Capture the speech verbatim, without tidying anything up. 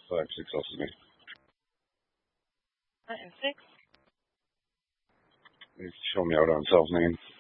Five, six also me. And six. Show me out on self name.